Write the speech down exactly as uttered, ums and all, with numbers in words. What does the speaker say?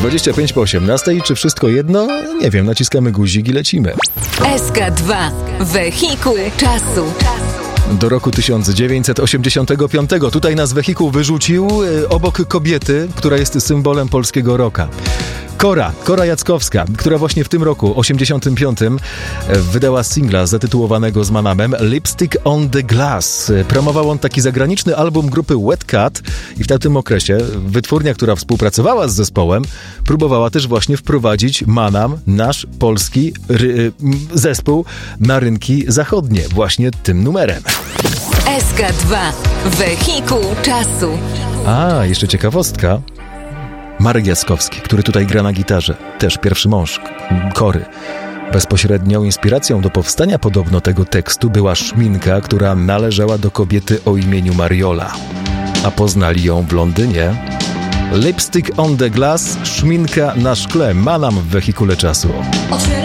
dwadzieścia pięć po osiemnastej. Czy wszystko jedno? Nie wiem, naciskamy guzik i lecimy. S K dwa. Wehikuł czasu. Do roku tysiąc dziewięćset osiemdziesiątego piątego. Tutaj nas wehikuł wyrzucił y, obok kobiety, która jest symbolem polskiego rocka. Kora, Kora Jackowska, która właśnie w tym roku, osiemdziesiątym piątym, wydała singla zatytułowanego z Manamem Lipstick on the Glass. Promował on taki zagraniczny album grupy Wet Cat i w tamtym okresie wytwórnia, która współpracowała z zespołem, próbowała też właśnie wprowadzić Manam, nasz polski ry- zespół, na rynki zachodnie właśnie tym numerem. S K dwa. Wehikuł czasu. A, jeszcze ciekawostka. Marek Jackowski, który tutaj gra na gitarze, też pierwszy mąż Kory. Bezpośrednią inspiracją do powstania podobno tego tekstu była szminka, która należała do kobiety o imieniu Mariola. A poznali ją w Londynie. Lipstick on the Glass, szminka na szkle, Manam w wehikule czasu.